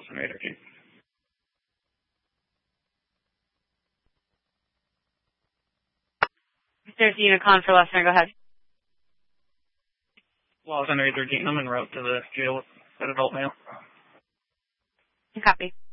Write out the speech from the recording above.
Lawson Ray 13. There's Unicon for Lawson. Go ahead. Lawson Ray 13. I'm en route to the jail with an adult male. Copy.